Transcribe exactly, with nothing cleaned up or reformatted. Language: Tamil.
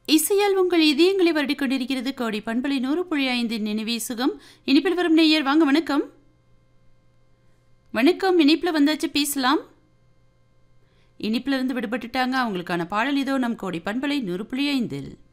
இசையால் உங்கள் இதயங்களை வருடிக் கொண்டிருக்கிறது கோடி பண்பலை நூறு புள்ளி ஐந்து நினைவே சுகம். இனிப்பில் வரும் நேயர் வாங்க. வணக்கம். வணக்கம். இனிப்பில் வந்தாச்சு, பேசலாம். இனிப்பில் இருந்து விடுபட்டுட்டாங்க. அவங்களுக்கான பாடல் இதோ நம் கோடி பண்பலை நூறு புள்ளி ஐந்தில்.